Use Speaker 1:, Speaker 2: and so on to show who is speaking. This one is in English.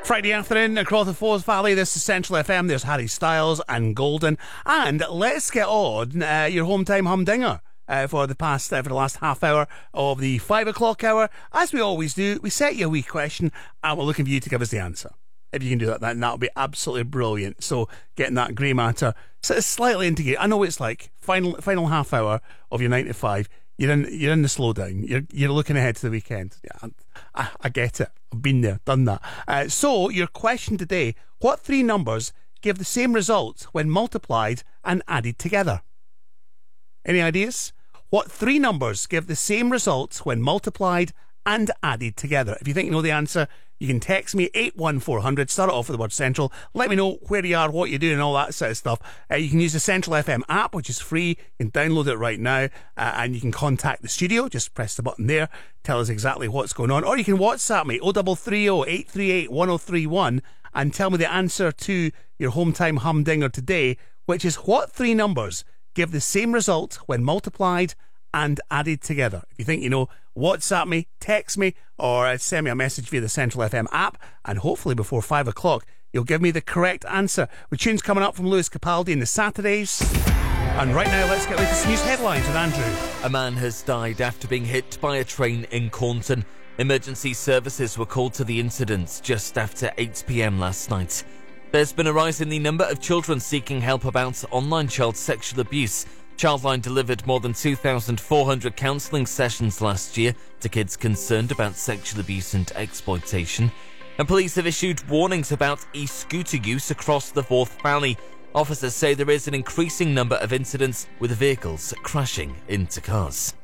Speaker 1: Friday afternoon across the Forth Valley. This is Central FM. There's Harry Styles and Golden. And let's get on your home time humdinger for the last half hour of the 5 o'clock hour. As we always do, we set you a wee question and we're looking for you to give us the answer. If you can do that, that'll be absolutely brilliant. So getting that grey matter slightly into gear. I know it's like final half hour of your 9 to 5. You're in the slowdown. You're looking ahead to the weekend. Yeah, I get it. I've been there, done that. So your question today: what three numbers give the same result when multiplied and added together? Any ideas? What three numbers give the same result when multiplied and added together? If you think you know the answer, you can text me 81400, start it off with the word Central. Let me know where you are, what you're doing and all that sort of stuff. You can use the Central FM app, which is free. You can download it right now and you can contact the studio. Just press the button there, tell us exactly what's going on. Or you can WhatsApp me 0330 838 1031 and tell me the answer to your home time humdinger today, which is what three numbers give the same result when multiplied and added together. If you think you know, WhatsApp me, text me, or send me a message via the Central FM app, and hopefully before 5 o'clock you'll give me the correct answer. With tunes coming up from Lewis Capaldi in the Saturdays. And right now, let's get latest news headlines with Andrew.
Speaker 2: A man has died after being hit by a train in Cornton. Emergency services were called to the incident just after 8 p.m. last night. There's been a rise in the number of children seeking help about online child sexual abuse. Childline delivered more than 2,400 counselling sessions last year to kids concerned about sexual abuse and exploitation. And police have issued warnings about e-scooter use across the Forth Valley. Officers say there is an increasing number of incidents with vehicles crashing into cars.